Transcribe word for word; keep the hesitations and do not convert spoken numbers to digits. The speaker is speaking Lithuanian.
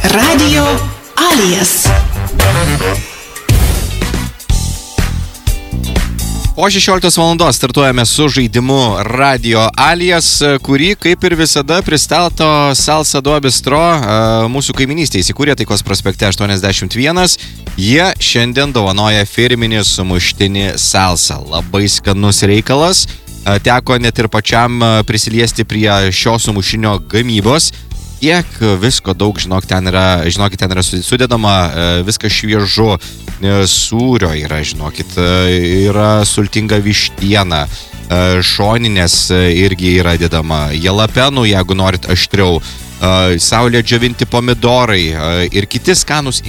Radio Alias. Po šešioliktos valandos startuojame su žaidimu Radio Alias, kurį, kaip ir visada, pristato Salsa du Bistro, mūsų kaiminystėje įsikūrė Taikos prospekte aštuoniasdešimt vienas. Jie šiandien dovanoja firminį sumuštinį Salsa. Labai skanus reikalas. Teko net ir pačiam prisiliesti prie šio sumušinio gamybos. Tiek visko daug, žinok, ten yra, žinokit, ten yra sudedama, viskas šviežu, sūrio yra, žinokit, yra sultinga vištiena, šoninės irgi yra dedama, jalapenų, jeigu norit aštriau, saulė džiovinti pomidorai ir kiti skanus